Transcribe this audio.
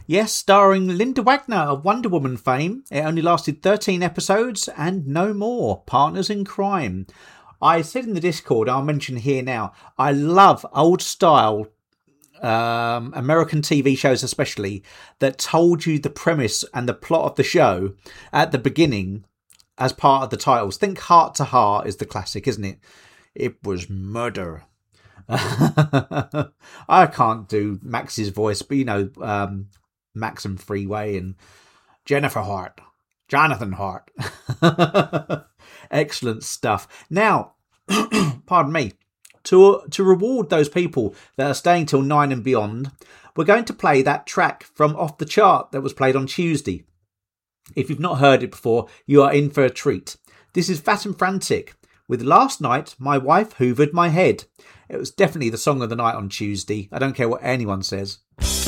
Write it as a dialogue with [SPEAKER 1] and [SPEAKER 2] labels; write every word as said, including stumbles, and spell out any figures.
[SPEAKER 1] Yes, starring Linda Wagner of Wonder Woman fame. It only lasted thirteen episodes and no more. Partners in Crime. I said in the Discord, I'll mention here now, I love old style um, American T V shows especially that told you the premise and the plot of the show at the beginning as part of the titles. Think Heart to Heart is the classic, isn't it? It was murder. I can't do Max's voice, but you know, um, Max and Freeway and Jennifer Hart, Jonathan Hart. Excellent stuff. Now, pardon me, to to reward those people that are staying till nine and beyond, we're going to play that track from Off the Chart that was played on Tuesday. If you've not heard it before, you are in for a treat. This is Fat and Frantic with Last Night My Wife Hoovered My Head. It was definitely the song of the night on Tuesday. I don't care what anyone says.